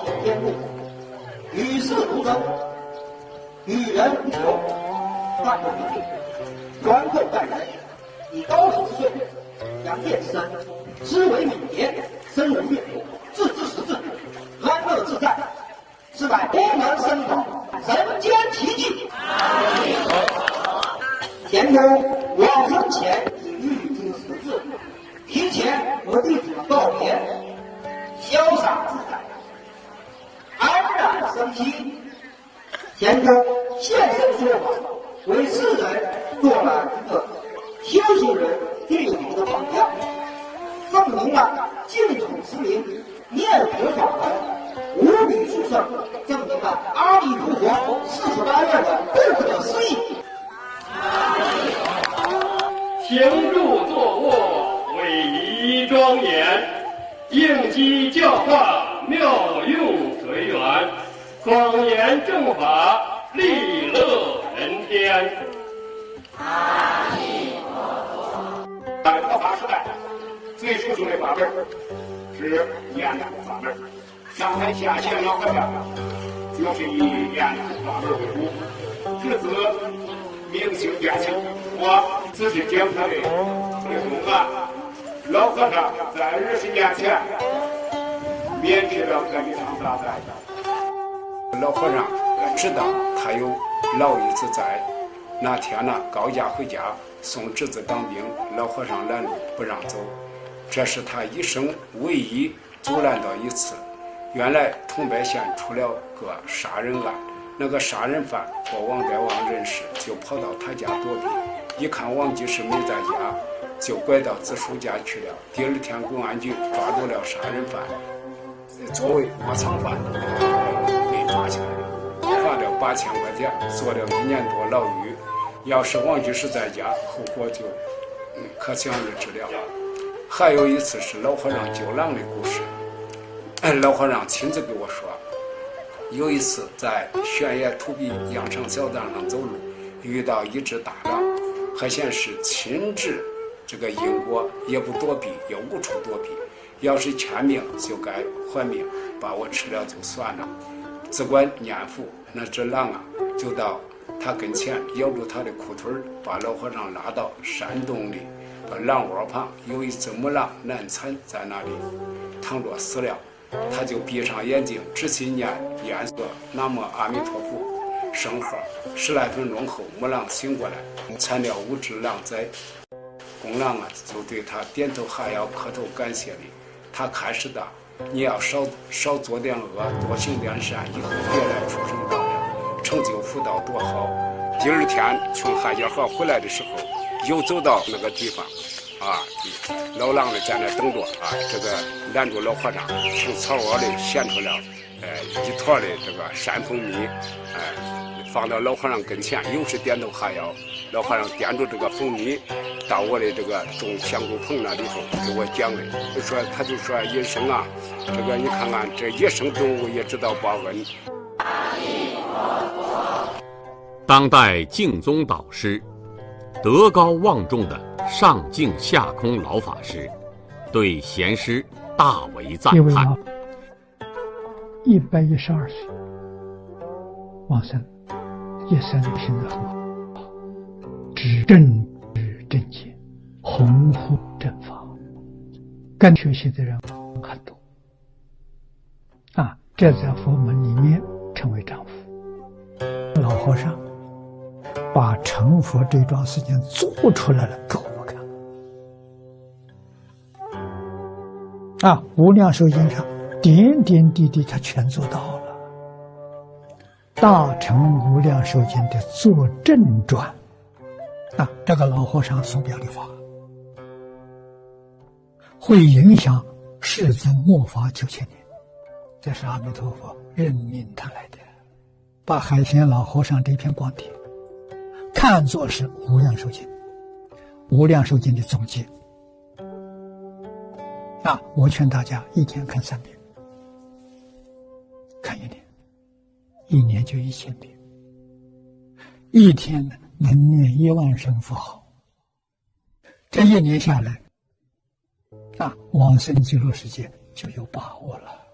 险颠覆，与世无争，与人无求，万不平，元寇待人，以高手之岁，扬剑之身，知为敏捷，身为乐府，置之实质，安乐自在，是乃功能生活，人间奇迹。前头往生前已预知时至，提前和弟子们告别，潇洒自在，安然生息。前头现身说法，为世人做了一个修行人最好的榜样，证明了净土持名念佛法门无比殊胜，证明了阿弥陀佛48愿的不可思议。 行住坐卧，伟仪庄严，应机教化，妙用随缘，广言正法，利乐人天。 阿弥陀佛。在佛法时代，最殊胜的法门是念佛法门。上台下线老和尚就是以念佛法门为主，至此明星变性。我只是讲他的内容啊。老和尚在20年前免去了这一场大灾。老和尚知道他有老姨子在，那天呢，高家回家送侄子当兵，老和尚拦路不让走，这是他一生唯一阻拦到一次。原来桐柏县出了个杀人案，那个杀人犯和王德旺认识，就跑到他家躲避，一看王居士没在家，就拐到子叔家去了。第二天公安局抓住了杀人犯，作为窝藏犯被抓起来了，罚了8000块钱，坐了1年多牢狱。要是王居士在家，后果就可想而知了。还有一次是老和尚救狼的故事，老和尚亲自给我说，有一次在悬崖土壁羊肠小道上走路，遇到一只大狼，还显示亲治这个因果，也不躲避，也无处躲避。要是欠命就该还命，把我吃了就算了。只管念佛，那只狼啊，就到他跟前咬住他的裤腿，把老和尚拉到山洞里，把狼窝旁有一只母狼难产在那里躺着死了。他就闭上眼睛，直起念念诵南无阿弥陀佛圣号。10来分钟后，母狼醒过来，产了5只狼崽。公狼啊，就对他点头哈腰，磕头感谢礼。他开始的，你要少做点恶，多行点善，以后别来畜生道了，成就福道多好。第二天从汉家河回来的时候，又走到那个地方。老狼呢在那等着啊，这个拦住老和尚，从草窝里衔出了一坨的这个山蜂蜜，放到老和尚跟前，又是点头哈腰。老和尚掂住这个蜂蜜，到我的这个种香菇棚那里头给我讲的，他就说医生啊，这个你看看这野生动物也知道报恩。 当代净宗导师，德高望重的上净下空老法师对贤师大为赞叹。 112岁往生，一生行得很好，知正知正见，弘护正法，跟学习的人很多这在佛门里面称为丈夫。老和尚把成佛这桩事情做出来了给我们看无量寿经上点点滴滴他全做到了。大乘无量寿经的作证传这个老和尚所表的法会影响世尊末法9000年，这是阿弥陀佛任命他来的，把海贤老和尚这篇光碟看作是无量寿经，无量寿经的总结我劝大家一天看3遍，看1年，1年就1000遍，一天能念1万声佛号，这1年下来往生极乐世界就有把握了。